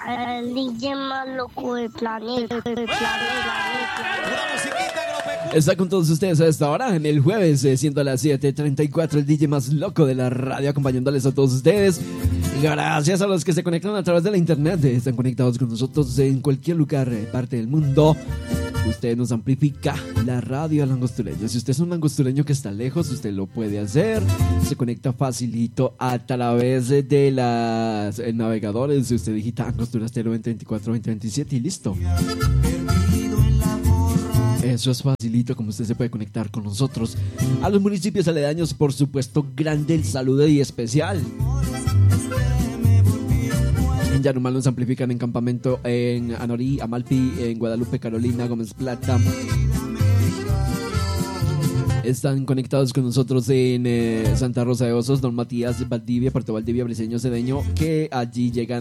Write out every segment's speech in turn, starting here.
el DJ más loco del planeta. Está con todos ustedes a esta hora, en el jueves, siendo las 7:34, el DJ más loco de la radio, acompañándoles a todos ustedes. Gracias a los que se conectan a través de la internet, están conectados con nosotros en cualquier lugar, parte del mundo. Usted nos amplifica la radio al angostureño. Si usted es un angostureño que está lejos, usted lo puede hacer. Se conecta facilito a través de las navegadores. Usted digita Angostura Estéreo 2024-2027 y listo. Eso es facilito como usted se puede conectar con nosotros. A los municipios aledaños, por supuesto, grande el saludo y especial. En Yarumal nos amplifican en Campamento, en Anorí, Amalfi, en Guadalupe, Carolina, Gómez Plata. Están conectados con nosotros en Santa Rosa de Osos, Don Matías, Valdivia, Puerto Valdivia, Briseño, Cedeño, que allí llegan,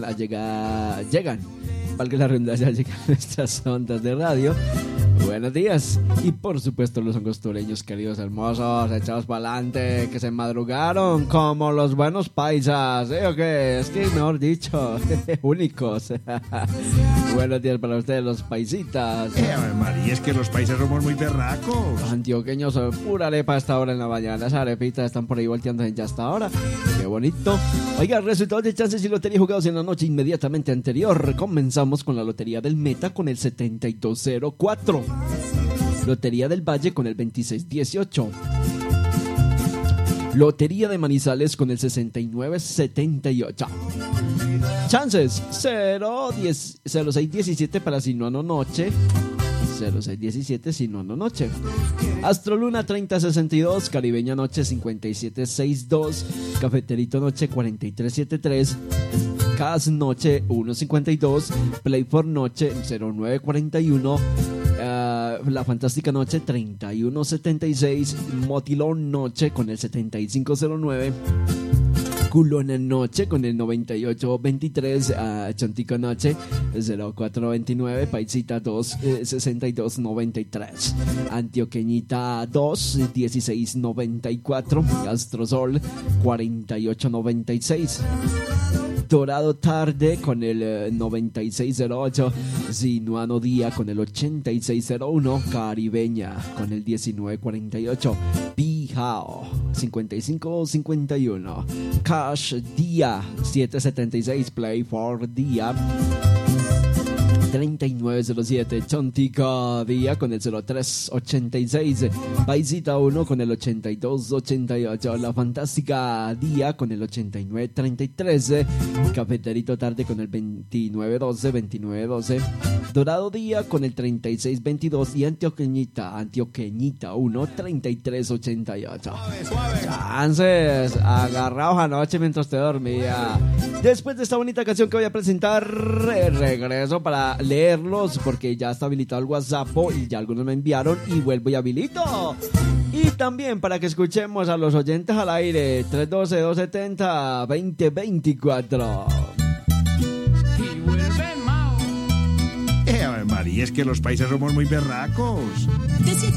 valga la redundancia, llegan nuestras ondas de radio. Buenos días. Y por supuesto los angostureños queridos hermosos, echados para adelante, que se madrugaron como los buenos paisas, ¿sí o qué? Es que mejor dicho, únicos. Buenos días para ustedes los paisitas. María, es que los paisas somos muy berracos. Antioqueños, pura arepa a esta hora en la mañana. Esas arepitas están por ahí volteando ya hasta ahora. Qué bonito. Oiga, resultados de chances y lotería jugados en la noche inmediatamente anterior. Comenzamos con la lotería del Meta con el 7204. Lotería del Valle con el 2618. Lotería de Manizales con el 6978. Chances 0617 para Sinuano Noche. 0617 Sinuano Noche. Astroluna 3062. Caribeña Noche 5762. Cafeterito Noche 4373. Cas Noche 152. Play for Noche 0941. La Fantástica Noche 3176. Motilón Noche con el 7509. Culona Noche con el 9823. Chontico Noche 0429. Paisita 2 6293. Antioqueñita 2 1694. Astrosol 4896. Dorado Tarde con el 9608. Sinuano Día con el 8601. Caribeña con el 1948. Pijao 5551. Cash Día 776. Play for Día 3907. Chontica Día con el 0386. Paisita 1 con el 8288. La Fantástica Día con el 8933. Cafeterito Tarde con el 2912. Dorado Día con el 3622. Y Antioqueñita 1 3388. Chances, agarraos anoche mientras te dormía. Después de esta bonita canción que voy a presentar, regreso para leerlos porque ya está habilitado el WhatsApp y ya algunos me enviaron y vuelvo y habilito. Y también para que escuchemos a los oyentes al aire 312-270-2024. Y vuelve Mao. María, es que los paisas somos muy berracos. De 7